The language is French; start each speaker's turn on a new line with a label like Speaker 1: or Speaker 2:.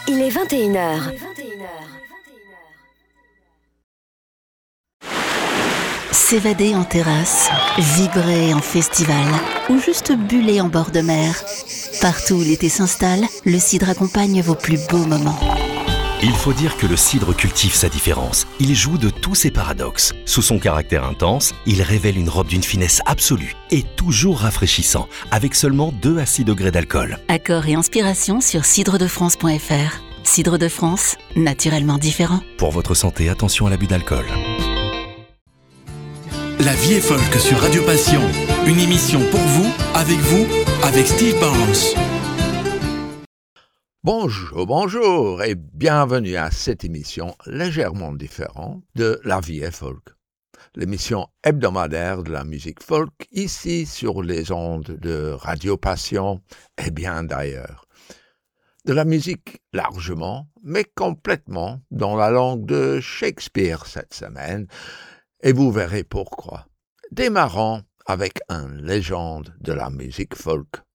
Speaker 1: Il est 21h.
Speaker 2: S'évader en terrasse, vibrer en festival ou juste buller en bord de mer. Partout où l'été s'installe, le cidre accompagne vos plus beaux moments.
Speaker 3: Il faut dire que le cidre cultive sa différence. Il joue de tous ses paradoxes. Sous son caractère intense, il révèle une robe d'une finesse absolue et toujours rafraîchissant, avec seulement 2 à 6 degrés d'alcool.
Speaker 2: Accords et inspiration sur cidredefrance.fr. Cidre de France, naturellement différent.
Speaker 3: Pour votre santé, attention à l'abus d'alcool.
Speaker 4: La vie est folk sur Radio Passion. Une émission pour vous, avec Steve Barnes.
Speaker 5: Bonjour et bienvenue à cette émission légèrement différente de La vie est folk. L'émission hebdomadaire de la musique folk ici sur les ondes de Radio Passion et bien d'ailleurs. De la musique largement, mais complètement dans la langue de Shakespeare cette semaine, et vous verrez pourquoi. Démarrons avec une légende de la musique folk.